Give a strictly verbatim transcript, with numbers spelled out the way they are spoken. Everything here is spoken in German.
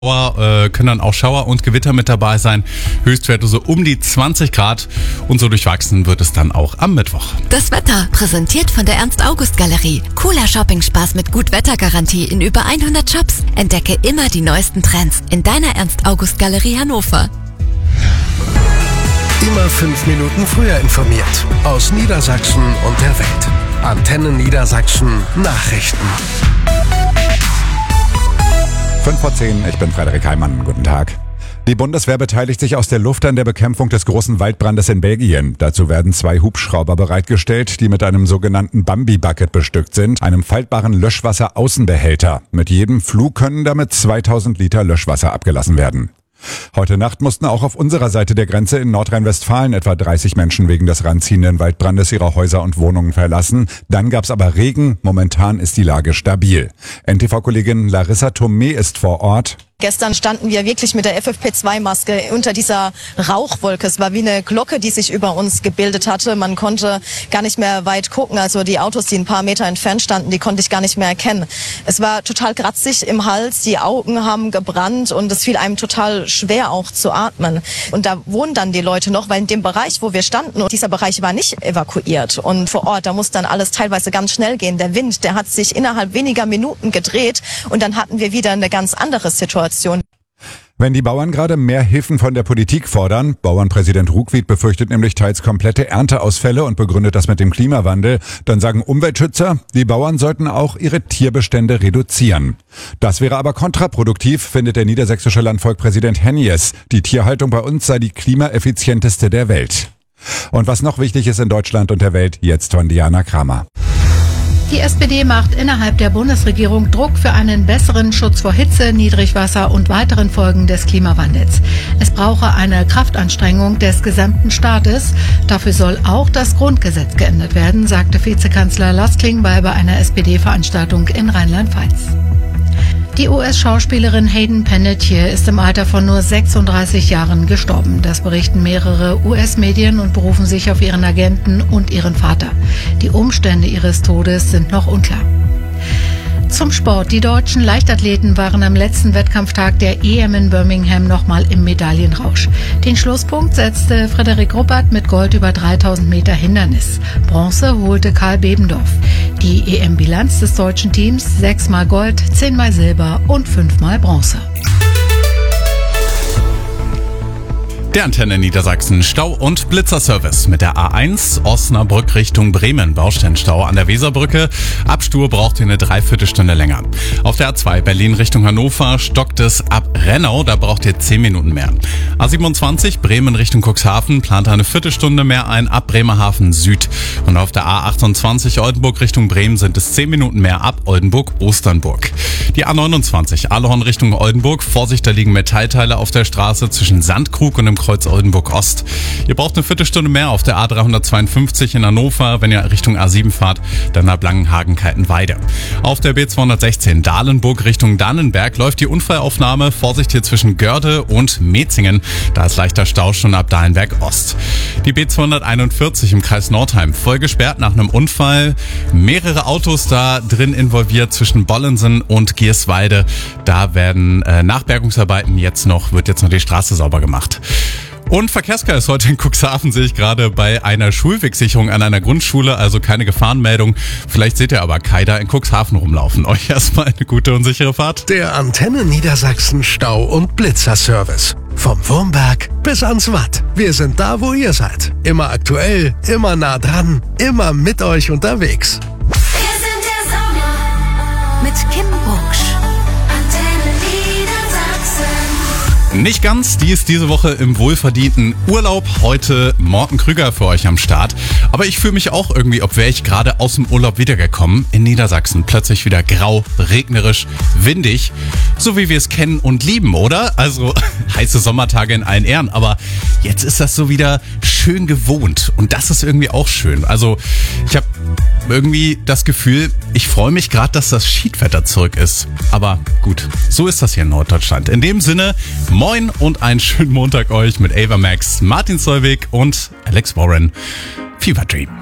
Äh, können dann auch Schauer und Gewitter mit dabei sein. Höchstwerte so um die zwanzig Grad und so durchwachsen wird es dann auch am Mittwoch. Das Wetter präsentiert von der Ernst-August-Galerie. Cooler Shopping-Spaß mit Gut-Wetter-Garantie in über hundert Shops. Entdecke immer die neuesten Trends in deiner Ernst-August-Galerie Hannover. Immer fünf Minuten früher informiert. Aus Niedersachsen und der Welt. Antenne Niedersachsen Nachrichten. fünf vor zehn, ich bin Frederik Heimann. Guten Tag. Die Bundeswehr beteiligt sich aus der Luft an der Bekämpfung des großen Waldbrandes in Belgien. Dazu werden zwei Hubschrauber bereitgestellt, die mit einem sogenannten Bambi-Bucket bestückt sind, einem faltbaren Löschwasser-Außenbehälter. Mit jedem Flug können damit zweitausend Liter Löschwasser abgelassen werden. Heute Nacht mussten auch auf unserer Seite der Grenze in Nordrhein-Westfalen etwa dreißig Menschen wegen des ranziehenden Waldbrandes ihre Häuser und Wohnungen verlassen. Dann gab's aber Regen. Momentan ist die Lage stabil. N T V-Kollegin Larissa Thomé ist vor Ort. Gestern standen wir wirklich mit der F F P zwei Maske unter dieser Rauchwolke. Es war wie eine Glocke, die sich über uns gebildet hatte. Man konnte gar nicht mehr weit gucken. Also die Autos, die ein paar Meter entfernt standen, die konnte ich gar nicht mehr erkennen. Es war total kratzig im Hals, die Augen haben gebrannt und es fiel einem total schwer auch zu atmen. Und da wohnen dann die Leute noch, weil in dem Bereich, wo wir standen, und dieser Bereich war nicht evakuiert. Und vor Ort, da muss dann alles teilweise ganz schnell gehen. Der Wind, der hat sich innerhalb weniger Minuten gedreht und dann hatten wir wieder eine ganz andere Situation. Wenn die Bauern gerade mehr Hilfen von der Politik fordern, Bauernpräsident Ruckwied befürchtet nämlich teils komplette Ernteausfälle und begründet das mit dem Klimawandel, dann sagen Umweltschützer, die Bauern sollten auch ihre Tierbestände reduzieren. Das wäre aber kontraproduktiv, findet der niedersächsische Landvolkpräsident Hennies. Die Tierhaltung bei uns sei die klimaeffizienteste der Welt. Und was noch wichtig ist in Deutschland und der Welt, jetzt von Diana Kramer. Die S P D macht innerhalb der Bundesregierung Druck für einen besseren Schutz vor Hitze, Niedrigwasser und weiteren Folgen des Klimawandels. Es brauche eine Kraftanstrengung des gesamten Staates. Dafür soll auch das Grundgesetz geändert werden, sagte Vizekanzler Lars Klingbeil bei einer S P D-Veranstaltung in Rheinland-Pfalz. Die U S-Schauspielerin Hayden Panettiere ist im Alter von nur sechsunddreißig Jahren gestorben. Das berichten mehrere U S-Medien und berufen sich auf ihren Agenten und ihren Vater. Die Umstände ihres Todes sind noch unklar. Zum Sport. Die deutschen Leichtathleten waren am letzten Wettkampftag der E M in Birmingham nochmal im Medaillenrausch. Den Schlusspunkt setzte Frederik Ruppert mit Gold über dreitausend Meter Hindernis. Bronze holte Karl Bebendorf. Die E M-Bilanz des deutschen Teams: sechsmal Gold, zehnmal Silber und fünfmal Bronze. Der Antenne Niedersachsen Stau- und Blitzerservice mit der A eins Osnabrück Richtung Bremen. Baustellenstau an der Weserbrücke. Abstur braucht ihr eine Dreiviertelstunde länger. Auf der A zwei Berlin Richtung Hannover stockt es ab Rennau. Da braucht ihr zehn Minuten mehr. A siebenundzwanzig Bremen Richtung Cuxhaven plant eine Viertelstunde mehr ein ab Bremerhaven Süd. Und auf der A achtundzwanzig Oldenburg Richtung Bremen sind es zehn Minuten mehr ab Oldenburg-Osternburg. Die A neunundzwanzig Ahorn Richtung Oldenburg. Vorsicht, da liegen Metallteile auf der Straße zwischen Sandkrug und dem Kreuz Oldenburg Ost. Ihr braucht eine Viertelstunde mehr auf der A dreihundertzweiundfünfzig in Hannover, wenn ihr Richtung A sieben fahrt, dann ab Langenhagen-Kaltenweide. Auf der B zweihundertsechzehn Dahlenburg Richtung Dannenberg läuft die Unfallaufnahme. Vorsicht hier zwischen Görde und Metzingen. Da ist leichter Stau schon ab Dahlenberg Ost. Die B zweihunderteinundvierzig im Kreis Nordheim voll gesperrt nach einem Unfall. Mehrere Autos da drin involviert zwischen Bollensen und Gierswalde. Da werden äh, Nachbergungsarbeiten jetzt noch, wird jetzt noch die Straße sauber gemacht. Und Verkehrschaos heute in Cuxhaven sehe ich gerade bei einer Schulwegsicherung an einer Grundschule, also keine Gefahrenmeldung. Vielleicht seht ihr aber Kaider in Cuxhaven rumlaufen. Euch erstmal eine gute und sichere Fahrt. Der Antenne Niedersachsen Stau- und Blitzerservice. Vom Wurmberg bis ans Watt. Wir sind da, wo ihr seid. Immer aktuell, immer nah dran, immer mit euch unterwegs. Wir sind der Sommer mit Kim Bucksch. Nicht ganz, die ist diese Woche im wohlverdienten Urlaub. Heute Morten Krüger für euch am Start. Aber ich fühle mich auch irgendwie, ob wäre ich gerade aus dem Urlaub wiedergekommen. In Niedersachsen plötzlich wieder grau, regnerisch, windig. So wie wir es kennen und lieben, oder? Also heiße Sommertage in allen Ehren. Aber jetzt ist das so wieder schön gewohnt. Und das ist irgendwie auch schön. Also ich habe irgendwie das Gefühl, ich freue mich gerade, dass das Schiedwetter zurück ist. Aber gut, so ist das hier in Norddeutschland. In dem Sinne, moin und einen schönen Montag euch mit Ava Max, Martin Solveig und Alex Warren. Fever Dream.